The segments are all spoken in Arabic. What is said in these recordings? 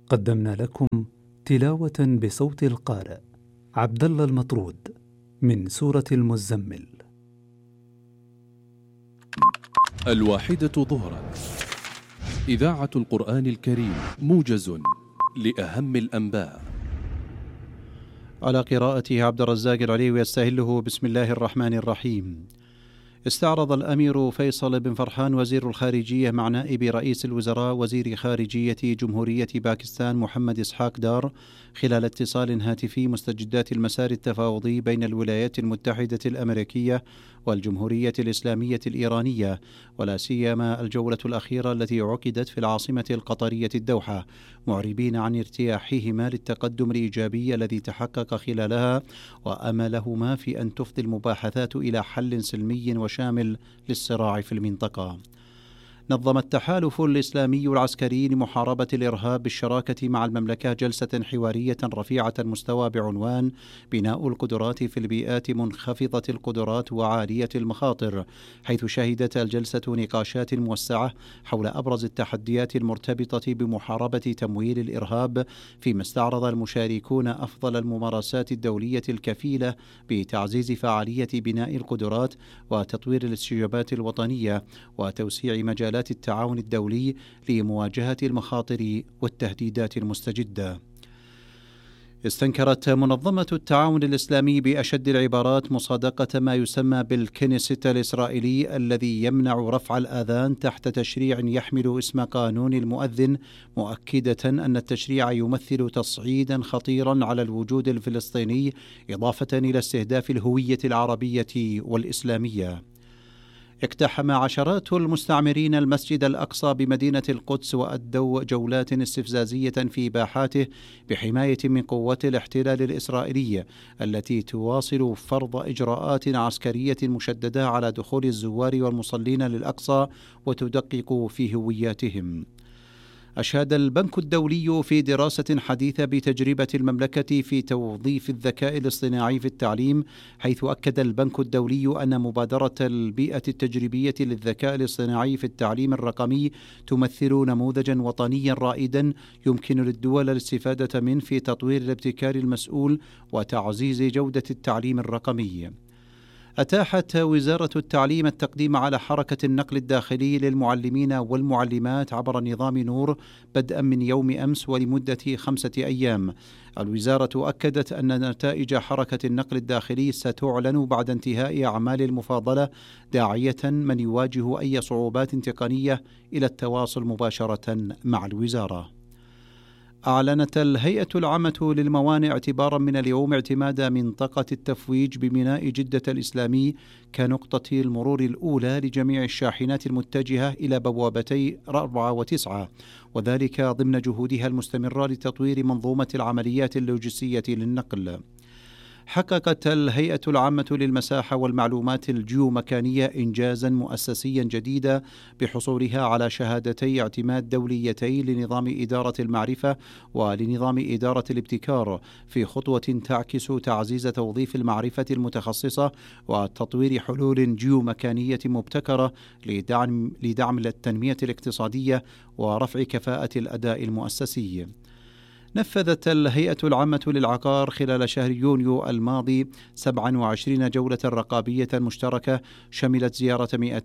قدمنا لكم تلاوة بصوت القارئ عبد الله المطرود من سورة المزمل. 1 ظهرا، إذاعة القرآن الكريم، موجز لأهم الأنباء. على قراءته عبد الرزاق العليوي يستهله. بسم الله الرحمن الرحيم. استعرض الأمير فيصل بن فرحان وزير الخارجية مع نائب رئيس الوزراء وزير خارجية جمهورية باكستان محمد إسحاق دار خلال اتصال هاتفي مستجدات المسار التفاوضي بين الولايات المتحدة الأمريكية والجمهورية الإسلامية الإيرانية، ولا سيما الجولة الأخيرة التي عقدت في العاصمة القطرية الدوحة، معربين عن ارتياحهما للتقدم الإيجابي الذي تحقق خلالها، وأملهما في أن تفضي المباحثات إلى حل سلمي وشامل للصراع في المنطقة. نظم التحالف الإسلامي العسكري لمحاربة الإرهاب بالشراكة مع المملكة جلسة حوارية رفيعة المستوى بعنوان بناء القدرات في البيئات منخفضة القدرات وعالية المخاطر، حيث شهدت الجلسة نقاشات موسعة حول أبرز التحديات المرتبطة بمحاربة تمويل الإرهاب، فيما استعرض المشاركون أفضل الممارسات الدولية الكفيلة بتعزيز فعالية بناء القدرات وتطوير الاستجابات الوطنية وتوسيع مجالات التعاون الدولي لمواجهة المخاطر والتهديدات المستجدة. استنكرت منظمة التعاون الإسلامي بأشد العبارات مصادقة ما يسمى بالكنيست الإسرائيلي الذي يمنع رفع الآذان تحت تشريع يحمل اسم قانون المؤذن، مؤكدة أن التشريع يمثل تصعيدا خطيرا على الوجود الفلسطيني، إضافة إلى استهداف الهوية العربية والإسلامية. اقتحم عشرات المستعمرين المسجد الأقصى بمدينة القدس وأدوا جولات استفزازية في باحاته بحماية من قوات الاحتلال الإسرائيلي التي تواصل فرض إجراءات عسكرية مشددة على دخول الزوار والمصلين للأقصى وتدقق في هوياتهم. أشاد البنك الدولي في دراسة حديثة بتجربة المملكة في توظيف الذكاء الاصطناعي في التعليم، حيث أكد البنك الدولي أن مبادرة البيئة التجريبية للذكاء الاصطناعي في التعليم الرقمي تمثل نموذجا وطنيا رائدا يمكن للدول الاستفادة منه في تطوير الابتكار المسؤول وتعزيز جودة التعليم الرقمي. أتاحت وزارة التعليم التقديم على حركة النقل الداخلي للمعلمين والمعلمات عبر نظام نور بدءا من يوم أمس ولمدة 5 أيام. الوزارة أكدت أن نتائج حركة النقل الداخلي ستعلن بعد انتهاء أعمال المفاضلة، داعية من يواجه أي صعوبات تقنية إلى التواصل مباشرة مع الوزارة. أعلنت الهيئة العامة للموانئ اعتبارا من اليوم اعتماد منطقة التفويج بميناء جدة الإسلامي كنقطة المرور الأولى لجميع الشاحنات المتجهة إلى بوابتي 4 و9، وذلك ضمن جهودها المستمرة لتطوير منظومة العمليات اللوجستية للنقل. حققت الهيئة العامة للمساحة والمعلومات الجيومكانية إنجازا مؤسسيا جديدا بحصولها على شهادتي اعتماد دوليتين لنظام إدارة المعرفة ولنظام إدارة الابتكار، في خطوة تعكس تعزيز توظيف المعرفة المتخصصة وتطوير حلول جيومكانية مبتكرة لدعم التنمية الاقتصادية ورفع كفاءة الأداء المؤسسي. نفذت الهيئة العامة للعقار خلال شهر يونيو الماضي 27 جولة رقابية مشتركة شملت زيارة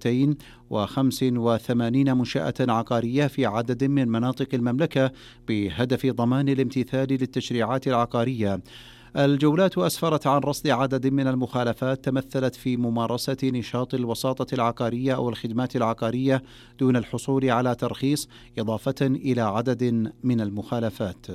285 منشأة عقارية في عدد من مناطق المملكة بهدف ضمان الامتثال للتشريعات العقارية. الجولات أسفرت عن رصد عدد من المخالفات تمثلت في ممارسة نشاط الوساطة العقارية أو الخدمات العقارية دون الحصول على ترخيص، إضافة إلى عدد من المخالفات.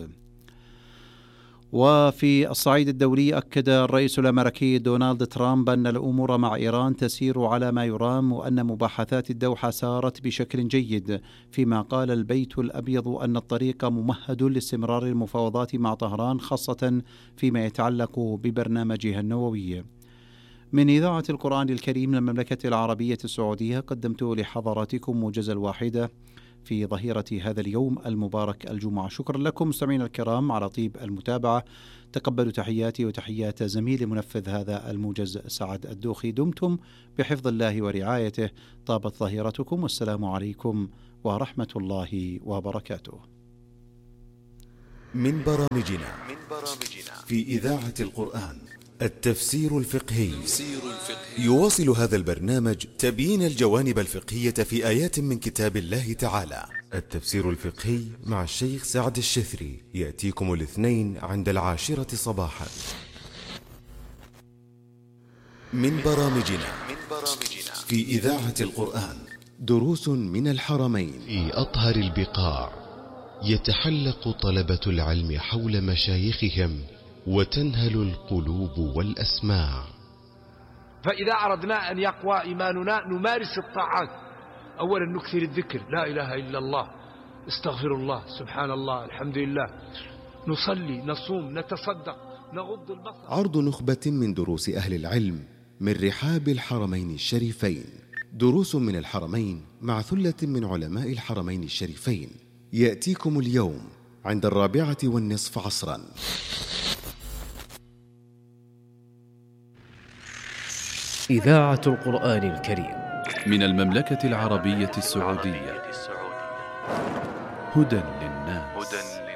وفي الصعيد الدولي، أكد الرئيس الأمريكي دونالد ترامب أن الأمور مع إيران تسير على ما يرام وأن مباحثات الدوحة سارت بشكل جيد، فيما قال البيت الأبيض أن الطريق ممهد لاستمرار المفاوضات مع طهران، خاصة فيما يتعلق ببرنامجها النووي. من إذاعة القرآن الكريم للمملكة العربية السعودية قدمت لحضراتكم موجز الواحدة في ظهيرة هذا اليوم المبارك الجمعة. شكرا لكم مستمعينا الكرام على طيب المتابعة. تقبلوا تحياتي وتحيات زميلي منفذ هذا الموجز سعد الدوخي. دمتم بحفظ الله ورعايته. طابت ظهيرتكم، والسلام عليكم ورحمة الله وبركاته. من برامجنا في إذاعة القرآن التفسير الفقهي. يواصل هذا البرنامج تبيين الجوانب الفقهية في آيات من كتاب الله تعالى. التفسير الفقهي مع الشيخ سعد الشثري يأتيكم الاثنين عند 10 صباحا. من برامجنا في إذاعة القرآن دروس من الحرمين. في أطهر البقاع يتحلق طلبة العلم حول مشايخهم وتنهل القلوب والأسماع. فإذا أردنا أن يقوى إيماننا نمارس الطاعات. أولا نكثر الذكر، لا إله إلا الله، استغفر الله، سبحان الله، الحمد لله، نصلي، نصوم، نتصدق، نغض البصر. عرض نخبة من دروس أهل العلم من رحاب الحرمين الشريفين. دروس من الحرمين مع ثلة من علماء الحرمين الشريفين يأتيكم اليوم عند 4:15 عصرا. إذاعة القرآن الكريم من المملكة العربية السعودية. هدى للناس.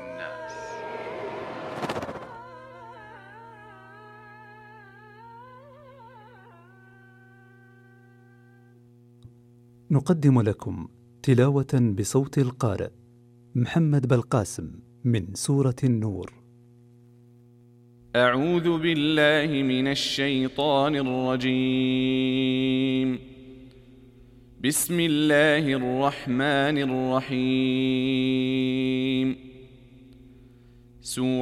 نقدم لكم تلاوة بصوت القارئ محمد بالقاسم من سورة النور. أعوذ بالله من الشيطان الرجيم. بسم الله الرحمن الرحيم.